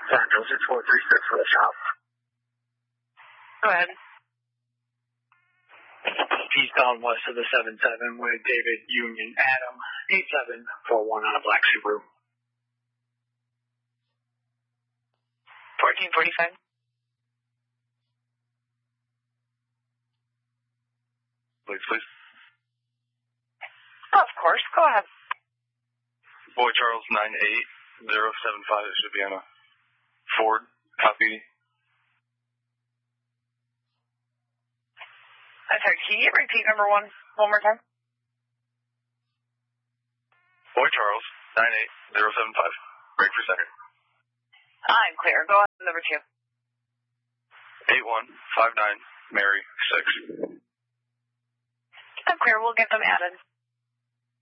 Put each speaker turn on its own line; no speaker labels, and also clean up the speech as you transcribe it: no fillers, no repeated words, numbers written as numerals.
Central 6436 for the shop.
Go ahead.
Eastbound west of the 77 with David Union Adam 8741 on a black Subaru.
1445.
Please.
Oh, of course. Go ahead.
Boy Charles 98075. It should be on a Ford. Copy.
I'm sorry, can you repeat number one more time?
Boy Charles 98075. Break for a second.
I'm clear. Go ahead, number two.
8159 Mary 6.
I'm clear. We'll get them added.